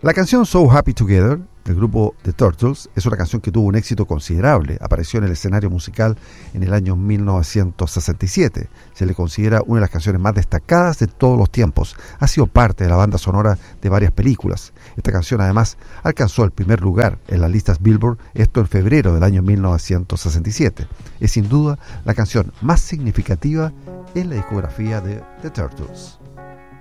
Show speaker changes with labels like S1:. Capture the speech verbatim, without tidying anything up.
S1: La canción So Happy Together del grupo The Turtles es una canción que tuvo un éxito considerable. Apareció en el escenario musical en el año mil novecientos sesenta y siete. Se le considera una de las canciones más destacadas de todos los tiempos. Ha sido parte de la banda sonora de varias películas. Esta canción además alcanzó el primer lugar en las listas Billboard, esto en febrero del año mil novecientos sesenta y siete. Es sin duda la canción más significativa en la discografía de The Turtles.